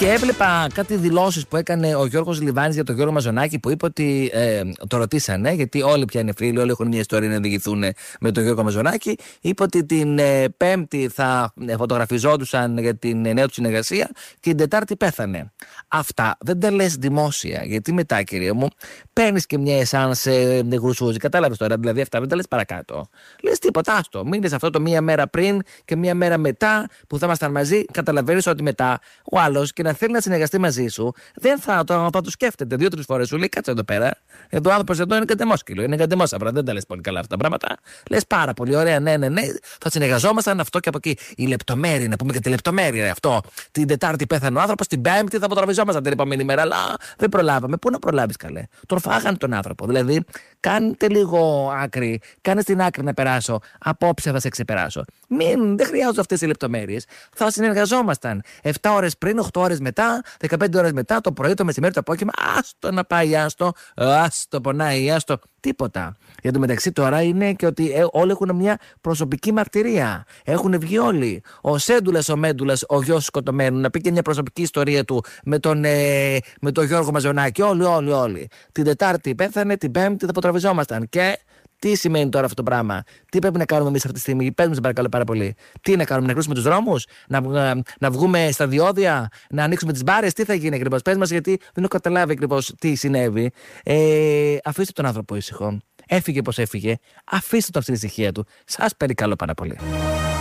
Και έβλεπα κάτι δηλώσεις που έκανε ο Γιώργος Λιβάνης για τον Γιώργο Μαζονάκη, που είπε ότι το ρωτήσανε, γιατί όλοι πια είναι φίλοι, όλοι έχουν μια ιστορία να διηγηθούν με τον Γιώργο Μαζονάκη. Είπε ότι την Πέμπτη θα φωτογραφιζόντουσαν για την νέα του συνεργασία και την Τετάρτη πέθανε. Αυτά δεν τα λες δημόσια, γιατί μετά, κυρία μου, παίρνεις και μια εσάνς γρουσούζι. Κατάλαβες τώρα, δηλαδή αυτά δεν τα λες παρακάτω. Λες τίποτα, άστο. Μείνες αυτό το μία μέρα πριν και μία μέρα μετά που θα ήμασταν μαζί. Καταλαβαίνεις ότι μετά ο άλλος και να θέλει να συνεργαστεί μαζί σου, δεν θα το σκέφτεται 2-3 φορές. Σου λέει κάτσε εδώ πέρα. Εδώ ο άνθρωπος εδώ είναι καντεμόσκυλο, είναι καντεμόσαυρα. Δεν τα λες πολύ καλά αυτά τα πράγματα. Λες πάρα πολύ ωραία, ναι. Θα συνεργαζόμασταν αυτό και από εκεί. Η λεπτομέρεια, να πούμε και τη λεπτομέρεια αυτό. Την Τετάρτη πέθανε ο άνθρωπος, την Πέμπτη θα φωτογραφιζόμασταν την επόμενη μέρα. Αλλά δεν προλάβαμε. Πού να προλάβεις, καλέ. Τον φάγανε τον άνθρωπο. Δηλαδή, κάντε λίγο άκρη. Κάνε στην άκρη να περάσω. Απόψε θα σε ξεπεράσω. Δεν χρειάζονται αυτές οι λεπτομέρειες. Θα συνεργαζόμασταν 7 ώρες πριν, 8 ώρες μετά, 15 ώρες μετά, το πρωί, το μεσημέρι, το απόγευμα. Άστο να πάει, άστο πονάει, άστο. Τίποτα. Για το μεταξύ τώρα είναι και ότι όλοι έχουν μια προσωπική μαρτυρία. Έχουν βγει όλοι. Ο Σέντουλας, ο Μέντουλας, ο γιος σκοτωμένου, να πει και μια προσωπική ιστορία του με τον Γιώργο Μαζονάκη. Όλοι. Την Τετάρτη πέθανε, την Πέμπτη θα φωτογραφιζόμασταν. Και τι σημαίνει τώρα αυτό το πράγμα, τι πρέπει να κάνουμε εμείς αυτή τη στιγμή, πες μου, σε παρακαλώ πάρα πολύ. Τι να κάνουμε, να κλείσουμε τους δρόμους, να βγούμε στα διόδια, να ανοίξουμε τις μπάρες, τι θα γίνει ακριβώς, πες μας, γιατί δεν έχω καταλάβει ακριβώς τι συνέβη. Αφήστε τον άνθρωπο ήσυχο. Έφυγε πως έφυγε, αφήστε το αυτή τη ησυχία του. Σας παρακαλώ πάρα πολύ.